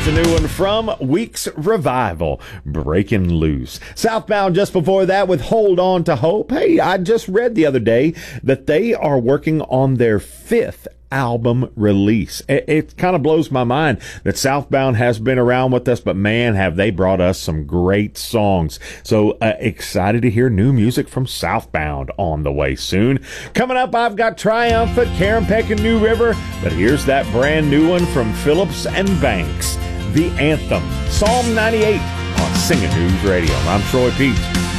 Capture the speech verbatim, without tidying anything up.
Here's a new one from Weeks Revival, Breaking Loose. Southbound just before that with Hold On to Hope. Hey, I just read the other day that they are working on their fifth album release. It, it kind of blows my mind that Southbound has been around with us, but man, have they brought us some great songs. So uh, excited to hear new music from Southbound on the way soon. Coming up, I've got Triumphant, Karen Peck and New River, but here's that brand new one from Phillips and Banks, The Anthem, Psalm ninety-eight on Singing News Radio. I'm Troy Peach.